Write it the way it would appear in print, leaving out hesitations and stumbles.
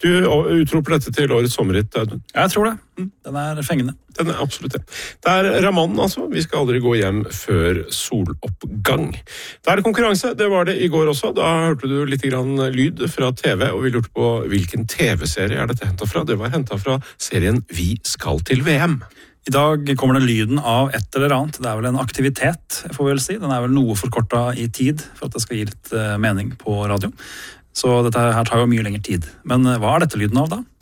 Du utroper dette til årets sommerhit, Audun? Jeg tror det. Den fengende. Den absolutt det. Det Ramón, altså. Vi skal aldri gå hjem før soloppgang. Det konkurranse, det var det i går også. Da hørte du litt grann lyd fra TV, og vi lurte på hvilken TV-serie dette hentet fra. Det var hentet fra serien Vi skal til VM. I dag kommer det lyden av et eller annet. Det vel en aktivitet, får vi vel si. Den vel noe forkortet i tid, for at det skal gi litt mening på radio. Så dette her tar jo mye lengre tid. Men hva dette lyden av da?